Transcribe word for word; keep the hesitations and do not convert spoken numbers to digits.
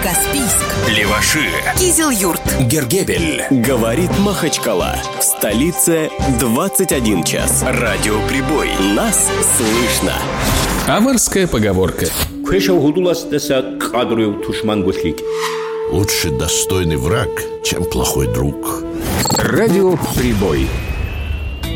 Каспийск, Леваши, Кизил-Юрт, Гергебель. Говорит Махачкала. В столице двадцать один час. Радиоприбой. Нас слышно. Аварская поговорка. Лучше достойный враг, чем плохой друг. Радиоприбой.